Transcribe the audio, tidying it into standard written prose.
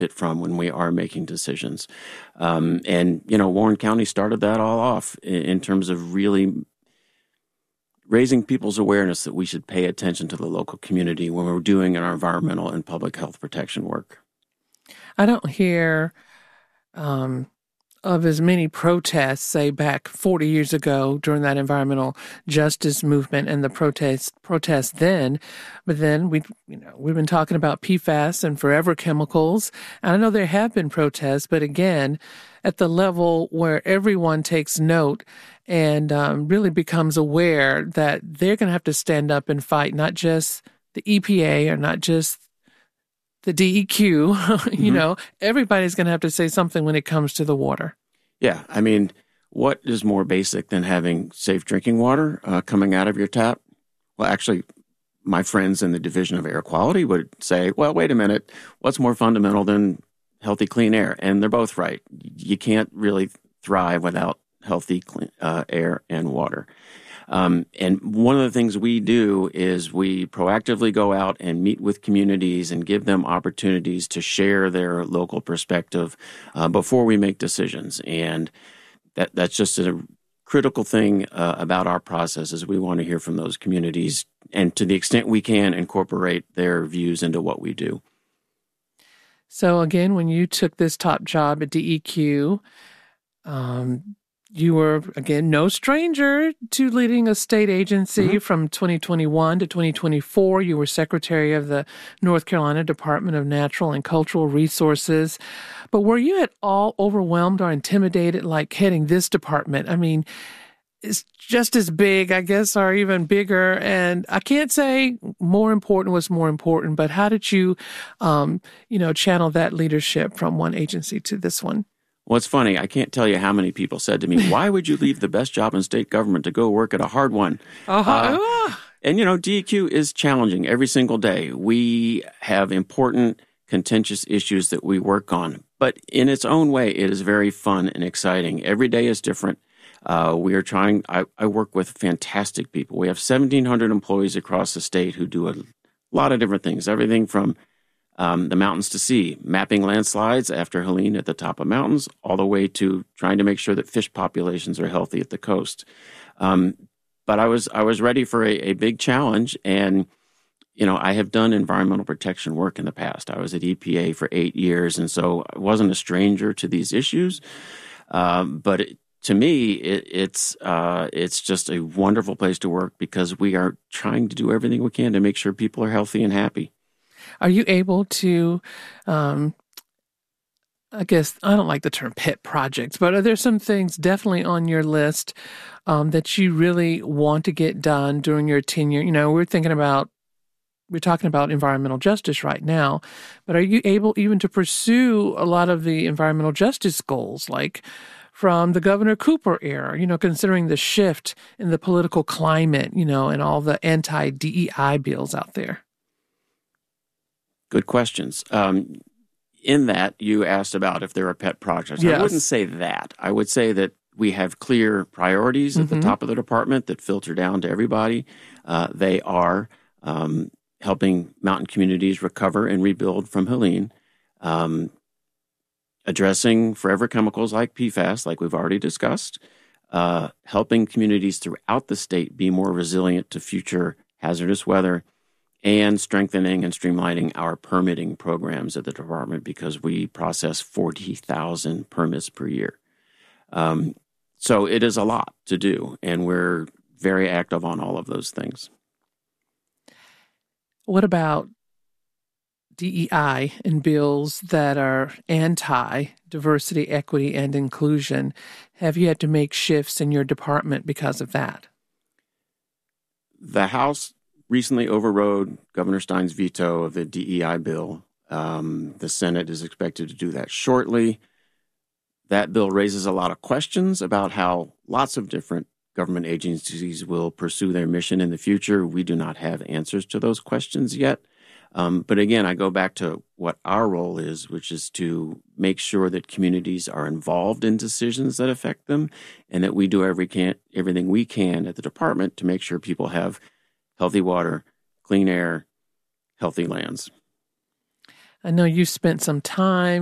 benefit from when we are making decisions. And, Warren County started that all off in terms of really raising people's awareness that we should pay attention to the local community when we're doing our environmental and public health protection work. I don't hear of as many protests, say back 40 years ago during that environmental justice movement and the protests then. But then we've been talking about PFAS and forever chemicals. And I know there have been protests, but again, at the level where everyone takes note and really becomes aware that they're going to have to stand up and fight, not just the EPA or not just the DEQ, everybody's going to have to say something when it comes to the water. Yeah. I mean, what is more basic than having safe drinking water coming out of your tap? Well, actually, my friends in the Division of Air Quality would say, well, wait a minute, what's more fundamental than healthy, clean air? And they're both right. You can't really thrive without healthy, clean air and water. And one of the things we do is we proactively go out and meet with communities and give them opportunities to share their local perspective before we make decisions. And that's just a critical thing about our process is we want to hear from those communities and to the extent we can incorporate their views into what we do. So again, when you took this top job at DEQ, you were, again, no stranger to leading a state agency. Mm-hmm. From 2021 to 2024. You were secretary of the North Carolina Department of Natural and Cultural Resources. But were you at all overwhelmed or intimidated, like heading this department? I mean, it's just as big, I guess, or even bigger. And I can't say more important was more important, but how did you, channel that leadership from one agency to this one? Well, it's funny. I can't tell you how many people said to me, why would you leave the best job in state government to go work at a hard one? And, DEQ is challenging every single day. We have important, contentious issues that we work on. But in its own way, it is very fun and exciting. Every day is different. We are trying. I work with fantastic people. We have 1,700 employees across the state who do a lot of different things, everything from the mountains to sea, mapping landslides after Helene at the top of mountains, all the way to trying to make sure that fish populations are healthy at the coast. But I was ready for a big challenge, and I have done environmental protection work in the past. I was at EPA for 8 years, and so I wasn't a stranger to these issues. But to me, it's just a wonderful place to work because we are trying to do everything we can to make sure people are healthy and happy. Are you able to, I guess, I don't like the term pet projects, but are there some things definitely on your list that you really want to get done during your tenure? We're talking about environmental justice right now, but are you able even to pursue a lot of the environmental justice goals, like from the Governor Cooper era, considering the shift in the political climate, and all the anti-DEI bills out there? Good questions. In that, you asked about if there are pet projects. Yes. I wouldn't say that. I would say that we have clear priorities at the top of the department that filter down to everybody. They are helping mountain communities recover and rebuild from Helene, addressing forever chemicals like PFAS, like we've already discussed, helping communities throughout the state be more resilient to future hazardous weather, and strengthening and streamlining our permitting programs at the department because we process 40,000 permits per year. So it is a lot to do, and we're very active on all of those things. What about DEI and bills that are anti-diversity, equity, and inclusion? Have you had to make shifts in your department because of that? The House recently overrode Governor Stein's veto of the DEI bill. The Senate is expected to do that shortly. That bill raises a lot of questions about how lots of different government agencies will pursue their mission in the future. We do not have answers to those questions yet. But again, I go back to what our role is, which is to make sure that communities are involved in decisions that affect them and that we do everything we can at the department to make sure people have healthy water, clean air, healthy lands. I know you spent some time